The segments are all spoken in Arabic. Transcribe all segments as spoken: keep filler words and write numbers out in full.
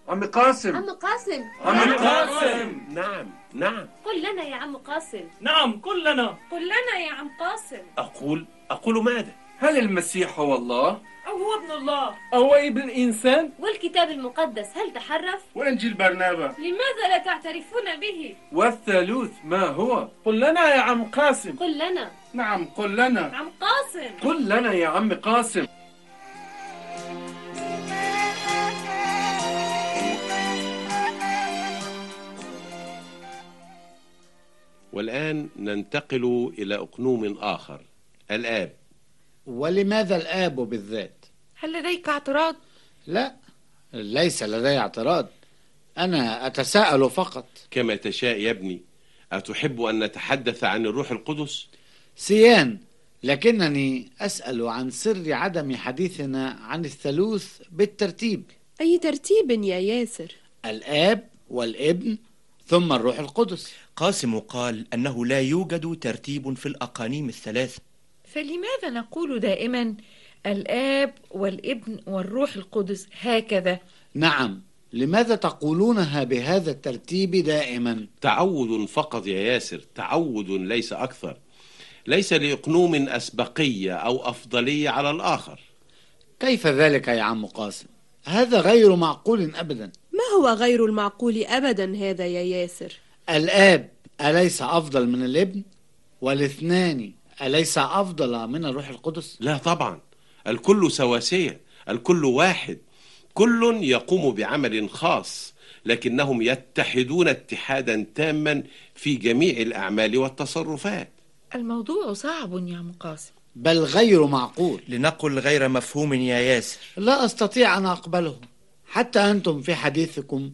عم قاسم. عم قاسم. عم قاسم. نعم نعم. قل لنا يا عم قاسم. نعم قل لنا. قل لنا يا عم قاسم. أقول أقول ماذا؟ هل المسيح هو الله؟ أو هو ابن الله؟ أو ابن الإنسان؟ والكتاب المقدس هل تحرف؟ وإنجيل برنابا لماذا لا تعترفون به؟ والثالوث ما هو؟ قل لنا يا عم قاسم. قل لنا. نعم قل لنا. عم قاسم. قل لنا يا عم قاسم. والآن ننتقل إلى أقنوم آخر، الآب. ولماذا الآب بالذات؟ هل لديك اعتراض؟ لا، ليس لدي اعتراض، أنا أتساءل فقط. كما تشاء يا ابني. أتحب أن نتحدث عن الروح القدس؟ سيان، لكنني أسأل عن سر عدم حديثنا عن الثالوث بالترتيب. أي ترتيب يا ياسر؟ الآب والابن ثم الروح القدس. قاسم قال أنه لا يوجد ترتيب في الأقانيم الثلاث، فلماذا نقول دائما الآب والابن والروح القدس هكذا؟ نعم، لماذا تقولونها بهذا الترتيب دائما؟ تعود فقط يا ياسر، تعود ليس أكثر. ليس لإقنوم أسبقية أو أفضلية على الآخر. كيف ذلك يا عم قاسم؟ هذا غير معقول أبدا. ما هو غير المعقول أبدا هذا يا ياسر؟ الآب أليس أفضل من الابن؟ والاثنان أليس أفضل من الروح القدس؟ لا طبعا، الكل سواسية، الكل واحد، كل يقوم بعمل خاص، لكنهم يتحدون اتحادا تاما في جميع الأعمال والتصرفات. الموضوع صعب يا عم قاسم، بل غير معقول، لنقل غير مفهوم يا ياسر. لا أستطيع أن أقبله. حتى أنتم في حديثكم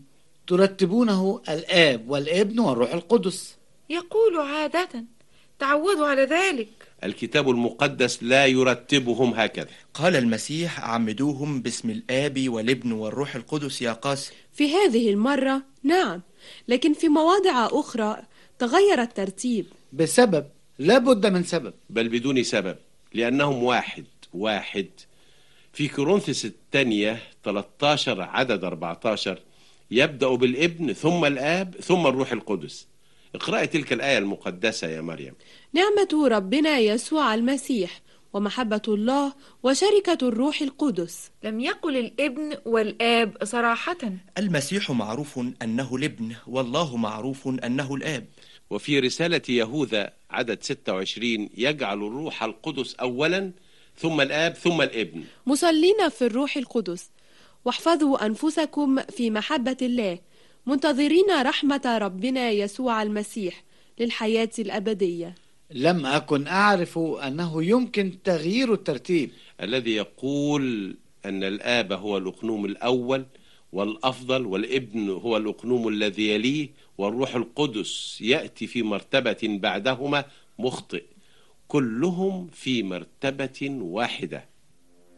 ترتبونه الآب والابن والروح القدس. يقول عادة، تعودوا على ذلك. الكتاب المقدس لا يرتبهم هكذا. قال المسيح: عمدوهم باسم الآب والابن والروح القدس يا قاسم. في هذه المرة نعم، لكن في مواضع أخرى تغير الترتيب بسبب، لا بد من سبب، بل بدون سبب، لأنهم واحد واحد. في كورنثوس الثانية ثلاثة عشر عدد أربعة عشر يبدأ بالابن ثم الآب ثم الروح القدس. اقرأي تلك الآية المقدسة يا مريم. نعمة ربنا يسوع المسيح ومحبة الله وشركة الروح القدس. لم يقل الابن والآب صراحة. المسيح معروف أنه الابن، والله معروف أنه الآب. وفي رسالة يهوذا عدد ستة وعشرين يجعل الروح القدس أولا ثم الآب ثم الابن. مصلين في الروح القدس، واحفظوا أنفسكم في محبة الله، منتظرين رحمة ربنا يسوع المسيح للحياة الأبدية. لم أكن أعرف أنه يمكن تغيير الترتيب. الذي يقول أن الآب هو الأقنوم الأول والأفضل، والابن هو الأقنوم الذي يليه، والروح القدس يأتي في مرتبة بعدهما مخطئ. كلهم في مرتبة واحدة.